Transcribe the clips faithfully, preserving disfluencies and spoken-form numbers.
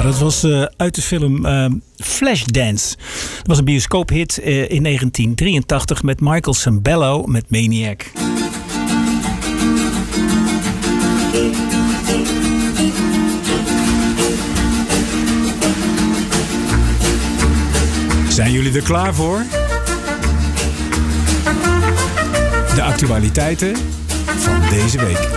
dat was uh, uit de film uh, Flashdance. Dat was een bioscoophit uh, in negentien drieëntachtig met Michael Sembello met Maniac. Zijn jullie er klaar voor? De actualiteiten van deze week.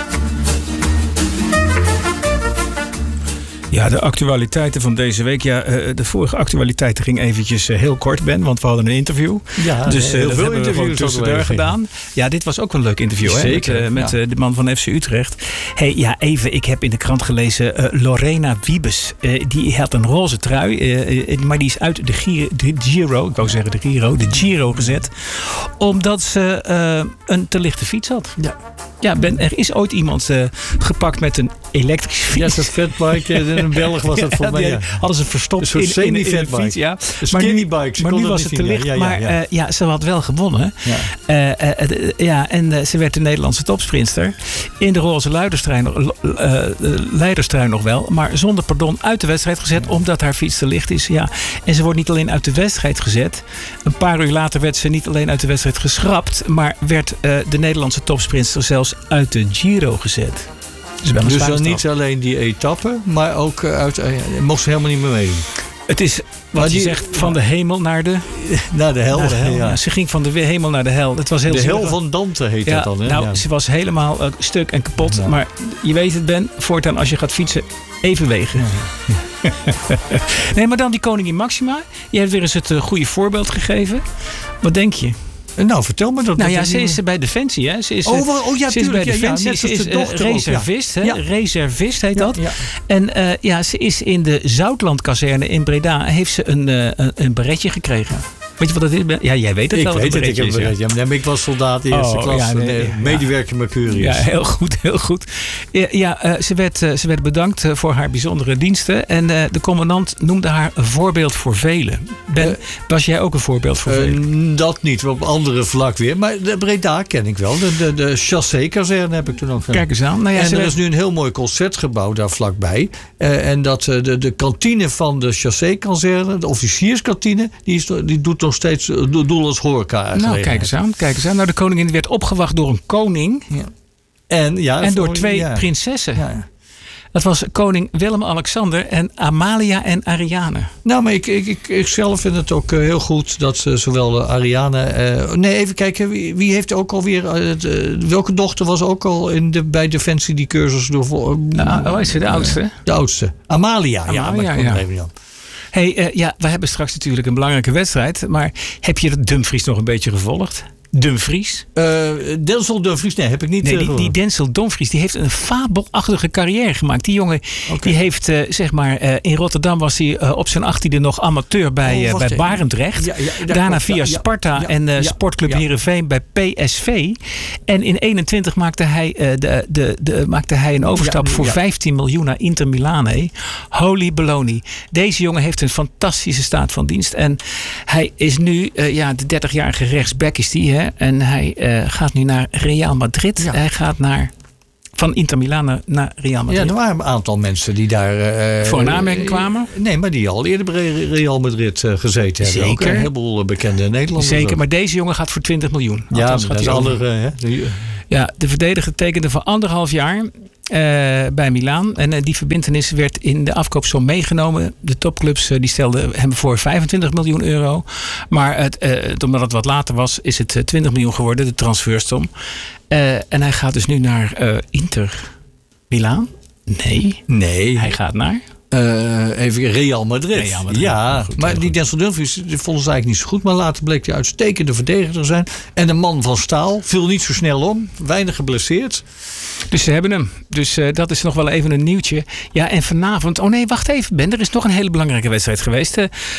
Ja, de actualiteiten van deze week. Ja, de vorige actualiteiten ging eventjes heel kort, Ben, want we hadden een interview. Ja, dus uh, heel dat veel hebben we gewoon tussendoor gedaan. Ja, dit was ook een leuk interview, hè? Zeker, met, uh, met ja. uh, de man van F C Utrecht. Hey, ja, even, ik heb in de krant gelezen uh, Lorena Wiebes. Uh, die had een roze trui, uh, uh, maar die is uit de Giro, de Giro, ik wou zeggen de Giro, de Giro gezet, omdat ze uh, een te lichte fiets had. Ja. Ja, Ben, er is ooit iemand uh, gepakt met een elektrische fiets. Ja, dat fatbike. In een Belg was dat voor mij. Ja. Hadden ze verstopt een in, in, in, in de fiets. Ja. Een skinny bike. Maar nu, maar nu was het te licht. Ja, ja, ja. Maar uh, ja, ze had wel gewonnen. Ja, uh, uh, uh, ja en uh, ze werd de Nederlandse topsprinter. In de roze leiderstrui, uh, leiderstrui nog wel. Maar zonder pardon uit de wedstrijd gezet. Ja. Omdat haar fiets te licht is. Ja. En ze wordt niet alleen uit de wedstrijd gezet. Een paar uur later werd ze niet alleen uit de wedstrijd geschrapt. Maar werd uh, de Nederlandse topsprinter zelfs uit de Giro gezet. Dus, dus dan niet alleen die etappe, maar ook uit. Uh, mocht ze helemaal niet meer meedoen. Het is wat je die, zegt van de hemel naar de naar de hel. Naar de hel ja. Ja, ze ging van de hemel naar de hel. Het was heel de zielig. hel van Dante heet ja, dat dan. Hè? Nou, ja. ze was helemaal uh, stuk en kapot. Ja. Maar je weet het, Ben, voortaan als je gaat fietsen, even wegen. Ja. Nee, maar dan die koningin Maxima. Je hebt weer eens het uh, goede voorbeeld gegeven. Wat denk je? Nou, vertel me dat. Nou ja, ze is bij Defensie. Hè. Ze is, oh, wel, oh ja, ze is bij Defensie. Ja, ja, ze is uh, reservist. Hè. Ja. Reservist heet dat. Ja, ja. En uh, ja, ze is in de Zoutlandkazerne in Breda. Heeft ze een, uh, een, een beretje gekregen. Weet je wat dat is? Ja, jij weet het ik wel. Weet het, ik heb een beretje. Ja. Ik was soldaat in eerste oh, klas. Ja, nee, nee, medewerker Mercurius. Ja, heel goed, heel goed. Ja, ja uh, ze, werd, uh, ze werd bedankt uh, voor haar bijzondere diensten. En uh, de commandant noemde haar een voorbeeld voor velen. Ben, uh, was jij ook een voorbeeld voor uh, velen? Dat niet, op andere vlak weer. Maar de Breda ken ik wel. De, de, de Chassé-kazerne heb ik toen ook gedaan. Kijk eens aan. Nou ja, en er werd... is nu een heel mooi concertgebouw daar vlakbij. Uh, en dat uh, de, de kantine van de Chassé-kazerne, de officierskantine, die, is, die doet nog steeds doel als horeca. Nou, kijk eens aan, kijk eens aan. Nou, de koningin werd opgewacht door een koning. Ja. En, ja, en door voor, twee ja. prinsessen. Ja, ja. Dat was koning Willem-Alexander en Amalia en Ariane. Nou, maar ik, ik, ik, ik zelf vind het ook uh, heel goed dat uh, zowel uh, Ariane... Uh, nee, even kijken. Wie, wie heeft ook alweer... Uh, de, welke dochter was ook al in de, bij Defensie die cursus door... Uh, uh, oh, is ze de oudste? Uh, de oudste. Amalia. Amalia ja, maar ik kom ja. er even niet aan. Hey, uh, ja, we hebben straks natuurlijk een belangrijke wedstrijd. Maar heb je Dumfries nog een beetje gevolgd? Dumfries? Uh, Denzel Dumfries, nee, heb ik niet. Nee, die, die Denzel Dumfries, die heeft een fabelachtige carrière gemaakt. Die jongen, okay. die heeft, uh, zeg maar, uh, in Rotterdam was hij uh, op zijn achttiende nog amateur bij, uh, oh, bij Barendrecht. Ja, ja, Daarna klopt, via ja, Sparta ja, en uh, ja, Sportclub ja. Heerenveen bij P S V. En in eenentwintig maakte hij, uh, de, de, de, maakte hij een overstap ja, voor ja. vijftien miljoen naar Inter Milaan. Hey. Holy baloney. Deze jongen heeft een fantastische staat van dienst. En hij is nu, uh, ja, de dertigjarige rechtsback is die, hè. En hij uh, gaat nu naar Real Madrid. Ja. Hij gaat naar, van Inter Milaan naar, naar Real Madrid. Ja, er waren een aantal mensen die daar... Uh, voor een aanmerking kwamen. Nee, maar die al eerder bij Real Madrid uh, gezeten hebben. Zeker. Ook een heleboel bekende Nederlanders. Zeker, ook. Maar deze jongen gaat voor twintig miljoen. Ja, Althans, dat is andere... Hè? Ja, de verdediger tekende voor anderhalf jaar... Uh, bij Milaan. En uh, die verbintenis werd in de afkoopsom meegenomen. De topclubs uh, die stelden hem voor vijfentwintig miljoen euro. Maar het, uh, omdat het wat later was, is het uh, twintig miljoen geworden, de transfersom. Uh, en hij gaat dus nu naar uh, Inter Milaan. Nee. Nee. Hij gaat naar... Uh, even Real Madrid. Real Madrid. Ja, goed, maar die goed. Denzel Dumfries vonden ze eigenlijk niet zo goed. Maar later bleek hij uitstekende verdediger te zijn. En een man van staal. Viel niet zo snel om. Weinig geblesseerd. Dus ze hebben hem. Dus uh, dat is nog wel even een nieuwtje. Ja, en vanavond... Oh nee, wacht even Ben. Er is nog een hele belangrijke wedstrijd geweest. Uh,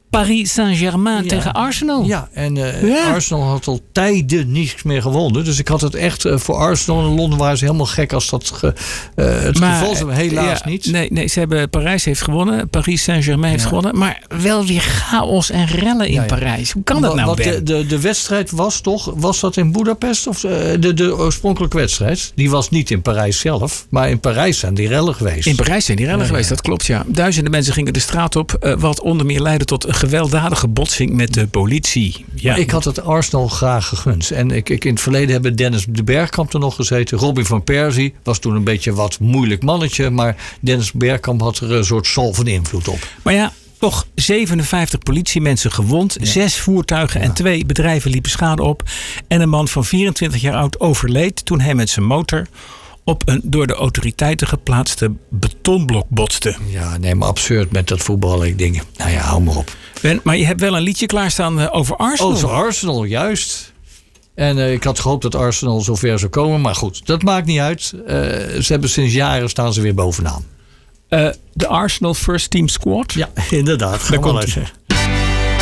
Paris Saint-Germain ja. tegen Arsenal. Ja, en uh, ja. Arsenal had al tijden niets meer gewonnen. Dus ik had het echt uh, voor Arsenal. In Londen waren ze helemaal gek als dat ge, uh, het maar, geval is. Helaas ja, niet. Nee, nee, ze hebben, Parijs heeft gewonnen. Paris Saint-Germain heeft ja. gewonnen. Maar wel weer chaos en rellen in ja, ja. Parijs. Hoe kan dat nou, Ben? De, de, de wedstrijd was toch... Was dat in Budapest? Of uh, de, de oorspronkelijke wedstrijd? Die was niet in Parijs zelf. Maar in Parijs zijn die rellen geweest. In Parijs zijn die rellen ja, geweest, ja. dat klopt ja. Duizenden mensen gingen de straat op. Uh, wat onder meer leidde tot een gewelddadige botsing met de politie. Ja. Ik had het Arsenal graag gegund. En ik, ik in het verleden hebben Dennis de Bergkamp er nog gezeten. Robin van Persie was toen een beetje wat moeilijk mannetje. Maar Dennis Bergkamp had er een soort zalvende invloed op. Maar ja, toch zevenenvijftig politiemensen gewond. Ja. Zes voertuigen ja. en twee bedrijven liepen schade op. En een man van vierentwintig jaar oud overleed toen hij met zijn motor op een door de autoriteiten geplaatste betonblok botste. Ja, nee, maar absurd met dat voetballen. Ik denk, nou ja, hou maar op. Ben, maar je hebt wel een liedje klaarstaan over Arsenal. Over Arsenal, juist. En uh, ik had gehoopt dat Arsenal zover zou komen. Maar goed, dat maakt niet uit. Uh, ze hebben sinds jaren staan ze weer bovenaan. Uh, de Arsenal First Team Squad? Ja, inderdaad. Ga maar luisteren.